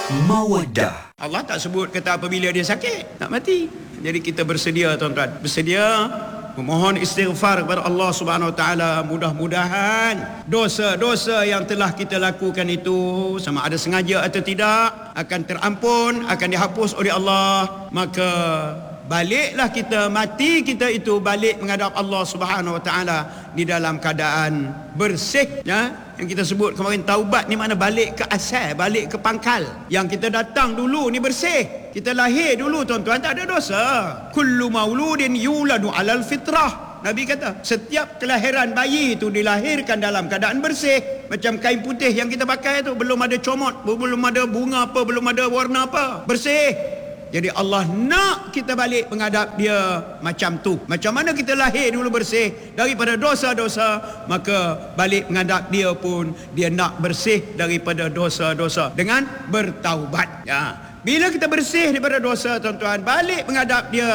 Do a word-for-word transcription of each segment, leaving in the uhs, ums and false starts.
Mawaddah. Allah tak sebut kata apabila dia sakit nak mati. Jadi kita bersedia tuan-tuan, bersedia memohon istighfar kepada Allah Subhanahu Wa Taala. Mudah-mudahan dosa-dosa yang telah kita lakukan itu, sama ada sengaja atau tidak, akan terampun, akan dihapus oleh Allah. Maka baliklah kita, mati kita itu balik menghadap Allah Subhanahu Wa Taala di dalam keadaan bersih, ya. Yang kita sebut kemarin, taubat ni mana balik ke asal, balik ke pangkal. Yang kita datang dulu ni bersih. Kita lahir dulu tuan-tuan tak ada dosa. Kullu mauludin yuladu alal fitrah. Nabi kata, setiap kelahiran bayi itu dilahirkan dalam keadaan bersih. Macam kain putih yang kita pakai tu, belum ada comot, belum ada bunga apa, belum ada warna apa, bersih. Jadi Allah nak kita balik menghadap dia macam tu. Macam mana kita lahir dulu bersih daripada dosa-dosa, maka balik menghadap dia pun dia nak bersih daripada dosa-dosa dengan bertaubat. Ya. Bila kita bersih daripada dosa tuan-tuan, balik menghadap dia,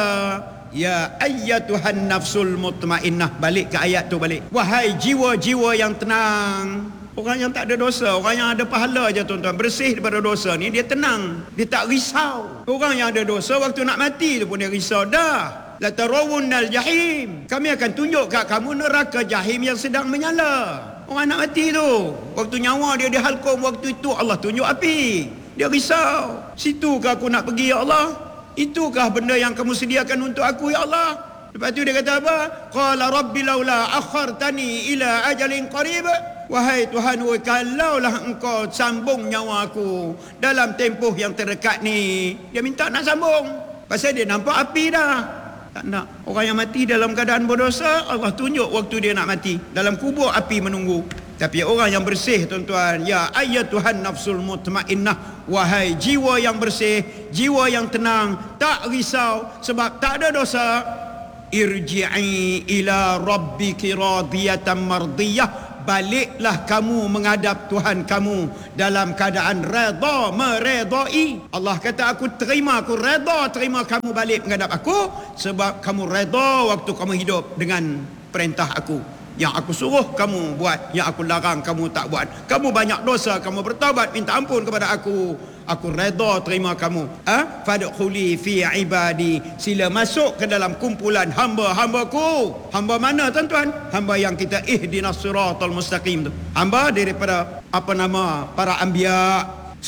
ya ayyatuhan nafsul mutmainnah, balik ke ayat tu balik. Wahai jiwa-jiwa yang tenang. Orang yang tak ada dosa, orang yang ada pahala je tuan-tuan, bersih daripada dosa ni, dia tenang, dia tak risau. Orang yang ada dosa waktu nak mati tu pun dia risau. Dah la tarawunnal jahim, kami akan tunjuk kat kamu neraka jahim yang sedang menyala. Orang nak mati tu, waktu nyawa dia dihalkum, waktu itu Allah tunjuk api, dia risau. Situkah aku nak pergi ya Allah? Itukah benda yang kamu sediakan untuk aku ya Allah? Lepas tu dia kata apa? Qala rabbi laula akhartani ila ajalin qarib. Wahai Tuhan, kalaulah engkau sambung nyawa aku dalam tempoh yang terdekat ni. Dia minta nak sambung, pasal dia nampak api dah. Tak nak. Orang yang mati dalam keadaan berdosa, Allah tunjuk waktu dia nak mati, dalam kubur api menunggu. Tapi orang yang bersih tuan-tuan, ya ayyatuhan nafsul mutmainnah, wahai jiwa yang bersih, jiwa yang tenang, tak risau sebab tak ada dosa. Irji'i ila rabbiki radiyatan mardiyah, baliklah kamu menghadap Tuhan kamu dalam keadaan redha, meredai. Allah kata, aku terima, aku redha terima kamu balik menghadap aku, sebab kamu redha waktu kamu hidup dengan perintah aku. Yang aku suruh kamu buat, yang aku larang kamu tak buat. Kamu banyak dosa, kamu bertaubat minta ampun kepada aku, aku redha terima kamu. Ah, fadkhuli fi ibadi, sila masuk ke dalam kumpulan hamba-hambaku. Hamba mana tuan-tuan? Hamba yang kita ihdinas siratal mustaqim tu. Hamba daripada apa nama para anbiya,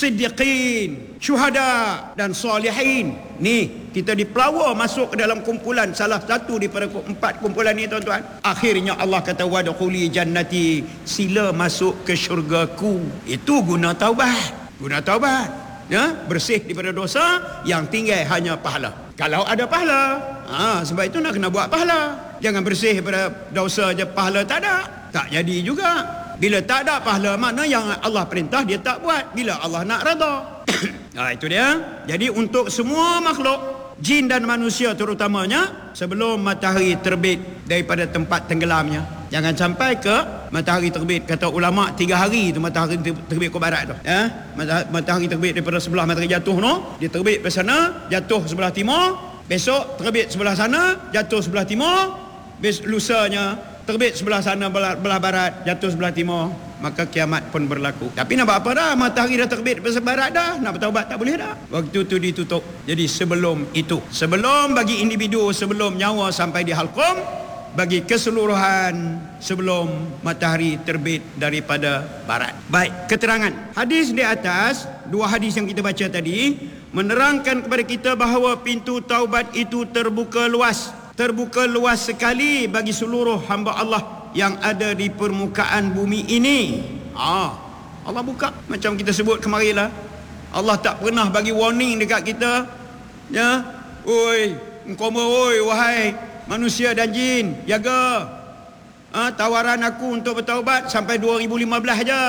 siddiqin, syuhada dan salihin. Ni kita dipelawa masuk ke dalam kumpulan, salah satu daripada empat kumpulan ni tuan-tuan. Akhirnya Allah kata wadkhuli jannati, sila masuk ke syurgaku. Itu guna taubat. Guna taubat, ya, bersih daripada dosa, yang tinggal hanya pahala. Kalau ada pahala, ha, sebab itu nak kena buat pahala. Jangan bersih daripada dosa je pahala tak ada, tak jadi juga. Bila tak ada pahala, makna yang Allah perintah dia tak buat. Bila Allah nak redha. Ha, itu dia. Jadi untuk semua makhluk, jin dan manusia terutamanya, sebelum matahari terbit daripada tempat tenggelamnya, jangan sampai ke matahari terbit. Kata ulama, tiga hari tu matahari terbit ke barat tu, ya? Matahari terbit daripada sebelah matahari jatuh no, dia terbit ke sana, jatuh sebelah timur. Besok terbit sebelah sana, jatuh sebelah timur. Besok lusanya terbit sebelah sana, belah, belah barat, jatuh sebelah timur. Maka kiamat pun berlaku. Tapi nak buat apa dah? Matahari dah terbit ke barat dah, nak bertaubat tak boleh dah. Waktu tu ditutup. Jadi sebelum itu, sebelum bagi individu, sebelum nyawa sampai di halqum, bagi keseluruhan sebelum matahari terbit daripada barat. Baik, keterangan hadis di atas, dua hadis yang kita baca tadi, menerangkan kepada kita bahawa pintu taubat itu terbuka luas. Terbuka luas sekali bagi seluruh hamba Allah yang ada di permukaan bumi ini. Ah, Allah buka. Macam kita sebut kemarin lah, Allah tak pernah bagi warning dekat kita, ya, oi, engkau oi, wahai manusia dan jin, jaga. Ah, tawaran aku untuk bertaubat sampai dua ribu lima belas je.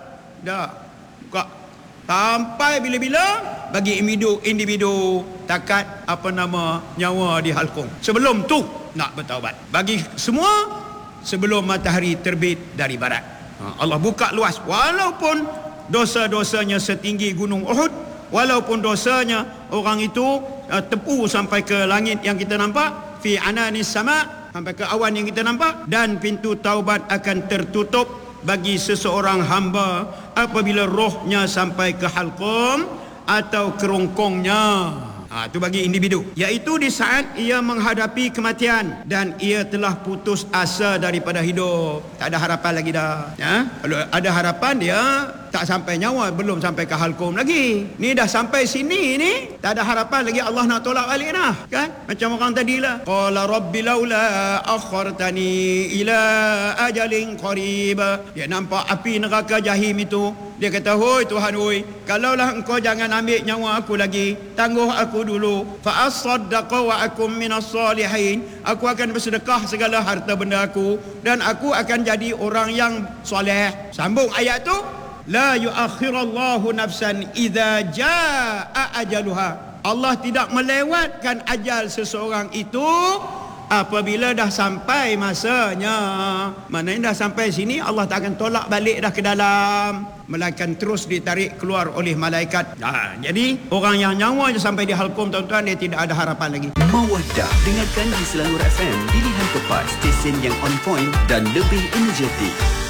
Dah buka. Sampai bila-bila bagi individu individu takat apa nama nyawa di halqum. Sebelum tu nak bertaubat. Bagi semua sebelum matahari terbit dari barat. Allah buka luas, walaupun dosa-dosanya setinggi gunung Uhud, walaupun dosanya orang itu uh, tepu sampai ke langit yang kita nampak, fi ananis sama, sampai ke awan yang kita nampak, dan pintu taubat akan tertutup bagi seseorang hamba apabila rohnya sampai ke halqum, atau kerongkongnya. Ha, itu bagi individu. Iaitu di saat ia menghadapi kematian dan ia telah putus asa daripada hidup. Tak ada harapan lagi dah. Ya? Kalau ada harapan dia tak sampai nyawa, belum sampai ke halkum lagi. Ni dah sampai sini ni, tak ada harapan lagi, Allah nak tolak balik dah. Kan? Macam orang tadi lah. Qala rabbi laula akhartani ila ajalin qarib. Dia nampak api neraka jahim itu. Dia kata, hoi Tuhan, hoi, kalaulah engkau jangan ambil nyawa aku lagi, tangguh aku dulu, fa asaddaqa wa akum minas salihin, aku akan bersedekah segala harta benda aku dan aku akan jadi orang yang soleh. Sambung ayat tu, la yuakhirallahu nafsan idza jaa ajaluha. Allah tidak melewatkan ajal seseorang itu apabila dah sampai masanya. Maknanya dah sampai sini, Allah tak akan tolak balik dah ke dalam, melainkan terus ditarik keluar oleh malaikat. Nah, jadi orang yang nyawa sampai di halkum, tuan-tuan, dia tidak ada harapan lagi. Mawaddah, dengarkan di Selangor F M, pilihan tepat, stesen yang on point dan lebih energetik.